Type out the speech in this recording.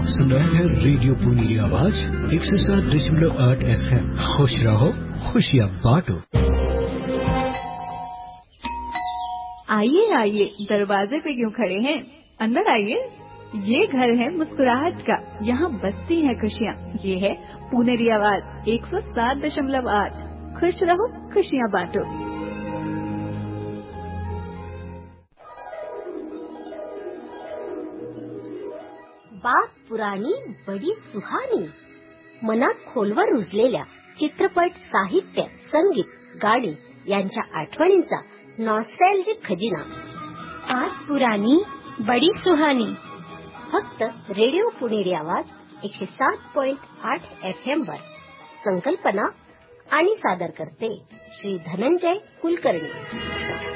सुन रहे हैं रेडियो पुनेरी आवाज 107.8 FM। खुश रहो, खुशियाँ बांटो। आइए आइए, दरवाजे पे क्यों खड़े हैं, अंदर आइए। ये घर है मुस्कुराहट का, यहाँ बसती है खुशियाँ। ये है पुनेरी आवाज 107.8। खुश रहो, खुशियाँ बांटो। बात पुराणी बडी सुहानी, मनात खोलवर रुजलेल्या चित्रपट, साहित्य, संगीत, गाणी यांच्या आठवणींचा नॉस्टॅल्जिक खजिना। बात पुराणी बडी सुहानी, फक्त रेडिओ पुणेरी आवाज 107.8 FM वर। संकल्पना आणि सादर करते श्री धनंजय कुलकर्णी।